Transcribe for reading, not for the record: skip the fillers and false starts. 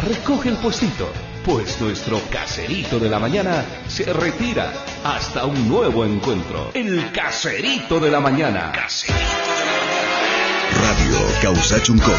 recoge el puestito, pues nuestro caserito de la mañana se retira hasta un nuevo encuentro. El caserito de la mañana. Radio Causachunco.